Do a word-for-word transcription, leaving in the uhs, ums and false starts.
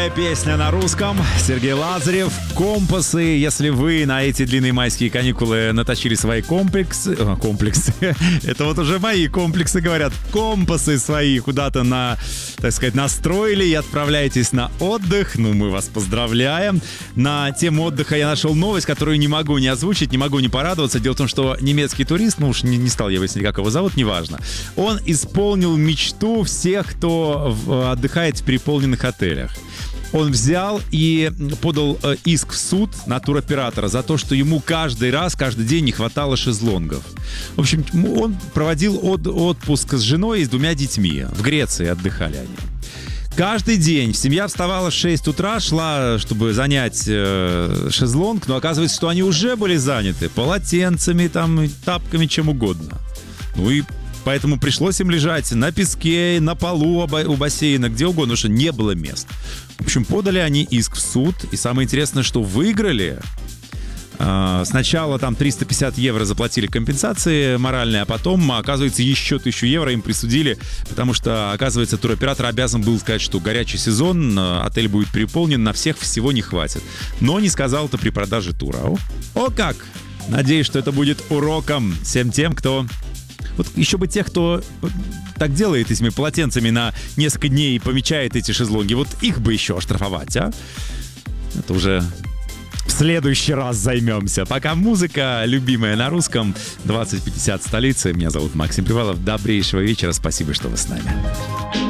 Любимая песня на русском. Сергей Лазарев. Компасы. Если вы на эти длинные майские каникулы наточили свои комплексы... О, комплексы. Это вот уже мои комплексы, говорят. Компасы свои куда-то на, так сказать, настроили и отправляетесь на отдых. Ну, мы вас поздравляем. На тему отдыха я нашел новость, которую не могу не озвучить, не могу не порадоваться. Дело в том, что немецкий турист, ну уж не, не стал я выяснять, как его зовут, неважно. Он исполнил мечту всех, кто в, отдыхает в переполненных отелях. Он взял и подал э, иск в суд на туроператора за то, что ему каждый раз, каждый день не хватало шезлонгов. В общем, он проводил от, отпуск с женой и с двумя детьми. В Греции отдыхали они. Каждый день семья вставала в шесть утра, шла, чтобы занять э, шезлонг, но оказывается, что они уже были заняты полотенцами, там, тапками, чем угодно. Ну и поэтому пришлось им лежать на песке, на полу у бассейна, где угодно, потому что не было мест. В общем, подали они иск в суд, и самое интересное, что выиграли. Сначала там триста пятьдесят евро заплатили компенсации моральные, а потом, оказывается, еще тысячу евро им присудили, потому что, оказывается, туроператор обязан был сказать, что горячий сезон, отель будет переполнен, на всех всего не хватит. Но не сказал это при продаже тура. О, о как! Надеюсь, что это будет уроком всем тем, кто... Вот еще бы тех, кто так делает этими полотенцами на несколько дней и помечает эти шезлонги, вот их бы еще оштрафовать, а? Это уже в следующий раз займемся. Пока музыка любимая на русском. двадцать пятьдесят столицы. Меня зовут Максим Привалов. Добрейшего вечера. Спасибо, что вы с нами.